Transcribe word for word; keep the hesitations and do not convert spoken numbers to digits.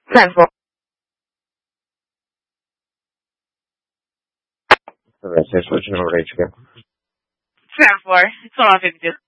ten four. Deve essere switching over H Q. ten four. It's on fifty-two.